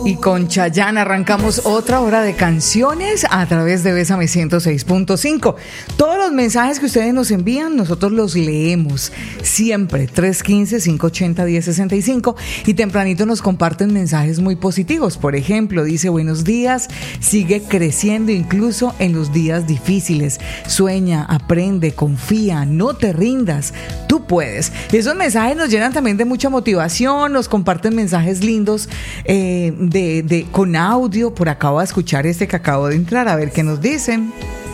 Y con Chayanne arrancamos otra hora de canciones a través de Bésame 106.5. Todos los mensajes que ustedes nos envían, nosotros los leemos siempre, 315-580-1065, y tempranito nos comparten mensajes muy positivos. Por ejemplo, dice: buenos días, sigue creciendo incluso en los días difíciles. Sueña, aprende, confía, no te rindas, tú puedes. Y esos mensajes nos llenan también de mucha motivación, nos comparten mensajes lindos con audio. Por acabo de escuchar este que acabo de entrar, a ver qué nos dicen.